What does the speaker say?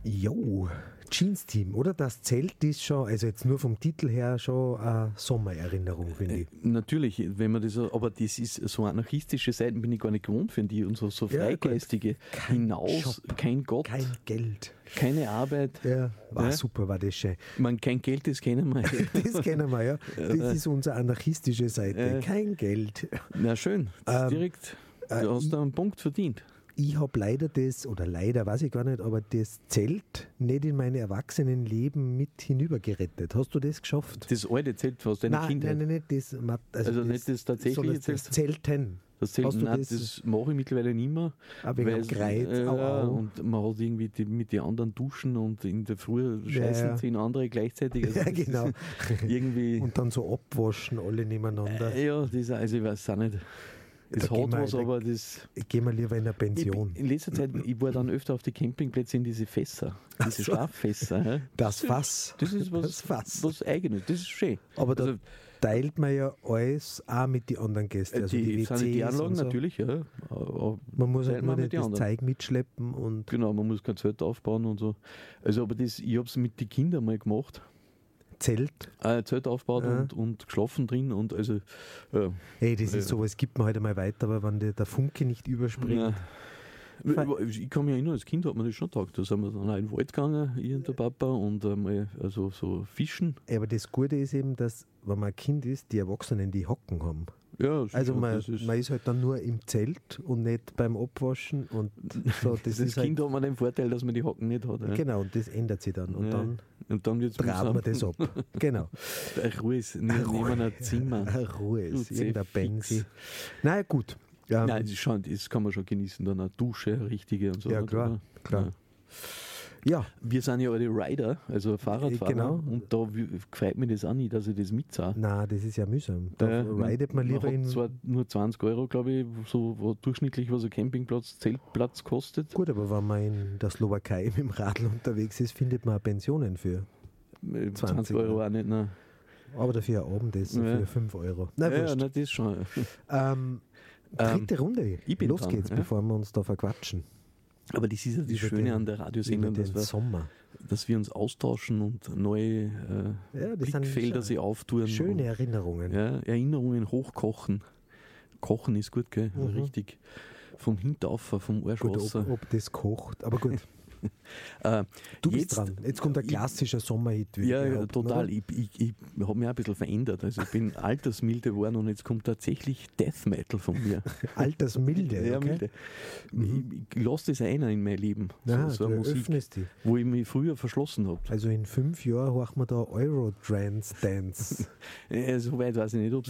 Jo, Jeans-Team, oder? Das Zelt ist schon, also jetzt nur vom Titel her, schon eine Sommererinnerung, finde ich. Natürlich, wenn man das, aber das ist so anarchistische Seiten bin ich gar nicht gewohnt für die und so freigeistige. Hinaus, Job, kein Gott, kein Geld. keine Arbeit. Ja, war super, war das schön. Man, kein Geld, das kennen wir. Das kennen wir, ja. Das ist unsere anarchistische Seite. Kein Geld. Na schön, direkt, du hast da einen Punkt verdient. Ich habe leider weiß ich gar nicht, aber das Zelt nicht in mein Erwachsenenleben mit hinübergerettet. Hast du das geschafft? Das alte Zelt aus deiner Kindheit? Nein, nicht das. Also nicht das tatsächliche Zelt? Das Zelten. Das Zelt, Hast du nein, das? das mache ich mittlerweile nicht mehr. Aber wegen dem Kreuz, und man hat irgendwie mit den anderen duschen und in der Früh scheißen 10 andere gleichzeitig. Also ja, genau. Irgendwie, und dann so abwaschen, alle nebeneinander. ja, das, also ich weiß auch nicht. Das hat was, aber das... Gehen wir lieber in eine Pension. In letzter Zeit, ich war dann öfter auf die Campingplätze in diese Fässer, diese Schlaffässer. Ja. Das Fass. Das ist was Eigenes, das ist schön. Aber da teilt man ja alles auch mit den anderen Gästen. Also die WCs Sanitäranlagen so. natürlich, ja. Man muss halt nur nicht das Zeug mitschleppen. Und genau, man muss kein Zelt aufbauen und so. Also aber das, ich habe es mit den Kindern mal gemacht. Zelt. Zelt aufgebaut und geschlafen drin und also... Hey, das ist sowas, gibt man halt einmal weiter, aber wenn der Funke nicht überspringt... Ich kann mich erinnern, als Kind hat man das schon getaugt. Da sind wir dann auch in den Wald gegangen, ich und der Papa, und einmal also so fischen. Aber das Gute ist eben, dass, wenn man ein Kind ist, die Erwachsenen die Hocken haben. Ja, also man ist halt dann nur im Zelt und nicht beim Abwaschen. Und so, das ist Kind halt, hat man den Vorteil, dass man die Hocken nicht hat. Ja. Genau, und das ändert sich dann. Und dann wird's tragen wir das ab. Genau. Ruhe ist, nehmen ein Zimmer. Ruhe ist, irgendein Benzi. Naja, gut. Nein, das kann man schon genießen, dann eine Dusche, eine richtige und so. Ja, klar. Ja. Wir sind ja alle Rider, also Fahrradfahrer. Genau. Und da freut mich das auch nicht, dass ich das mitzahre. Nein, das ist ja mühsam. Da ridet man lieber in... zwar nur 20 Euro, glaube ich, so durchschnittlich, was ein Campingplatz, Zeltplatz kostet. Gut, aber wenn man in der Slowakei mit dem Radl unterwegs ist, findet man Pensionen für 20 Euro auch nicht, nein. Aber dafür ein Abendessen für 5 Euro. Nein, das schon. Dritte Runde. Los dran, geht's, bevor wir uns da verquatschen. Aber das ist ja das Schöne an der Radiosendung, dass wir uns austauschen und neue Blickfelder sich auftun. Schöne Erinnerungen. Ja, Erinnerungen hochkochen. Kochen ist gut, gell? Richtig. Vom Hintauf, vom Arsch gut, ob das kocht, aber gut. Du bist dran. Jetzt kommt ein klassischer Sommerhit. Ja, total. Ich habe mich auch ein bisschen verändert. Also ich bin altersmilde geworden und jetzt kommt tatsächlich Death Metal von mir. Altersmilde? Ja, milde. Ich lasse das einer in mein Leben. Ja, so eine Musik, wo ich mich früher verschlossen habe. Also in 5 Jahren horchen wir da Eurotrance Dance. So weit weiß ich nicht, ob